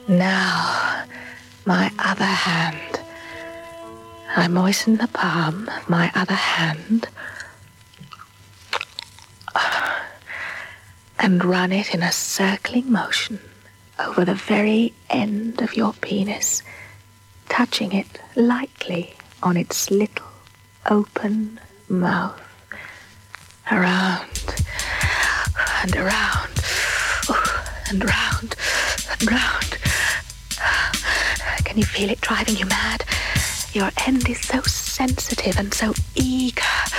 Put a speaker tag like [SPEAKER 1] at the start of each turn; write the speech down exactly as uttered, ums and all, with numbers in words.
[SPEAKER 1] Now, my other hand. I moisten the palm of my other hand and run it in a circling motion over the very end of your penis, touching it lightly on its little open mouth. Around and around and round and round. Can you feel it driving you mad? Your end is so sensitive and so eager